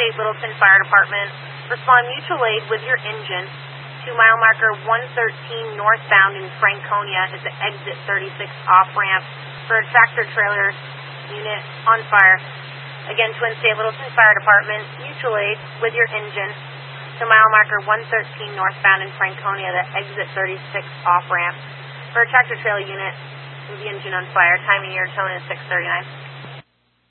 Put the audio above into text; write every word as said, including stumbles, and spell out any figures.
State Littleton Fire Department. Respond mutual aid with your engine to mile marker one thirteen northbound in Franconia at the exit thirty-six off-ramp for a tractor-trailer unit on fire. Again, Twin State Littleton Fire Department, mutual aid with your engine to mile marker one thirteen northbound in Franconia at the exit thirty-six off-ramp for a tractor-trailer unit with the engine on fire. Timing your tone is six thirty-nine.